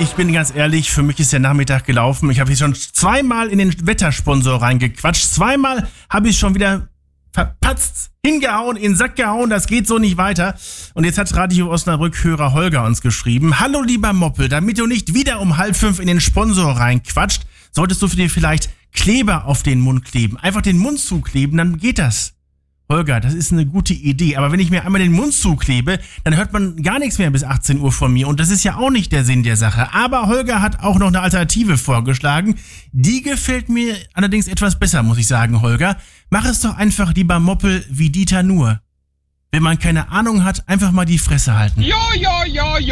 Ich bin ganz ehrlich, für mich ist der Nachmittag gelaufen. Ich habe hier schon zweimal in den Wettersponsor reingequatscht. Zweimal habe ich schon wieder verpatzt, hingehauen, in den Sack gehauen. Das geht so nicht weiter. Und jetzt hat Radio Osnabrück-Hörer Holger uns geschrieben. Hallo lieber Moppel, damit du nicht wieder um 4:30 in den Sponsor reinquatscht, solltest du dir vielleicht Kleber auf den Mund kleben. Einfach den Mund zukleben, dann geht das. Holger, das ist eine gute Idee, aber wenn ich mir einmal den Mund zuklebe, dann hört man gar nichts mehr bis 18 Uhr von mir und das ist ja auch nicht der Sinn der Sache. Aber Holger hat auch noch eine Alternative vorgeschlagen. Die gefällt mir allerdings etwas besser, muss ich sagen, Holger. Mach es doch einfach, lieber Moppel, wie Dieter Nuhr. Wenn man keine Ahnung hat, einfach mal die Fresse halten. Ja.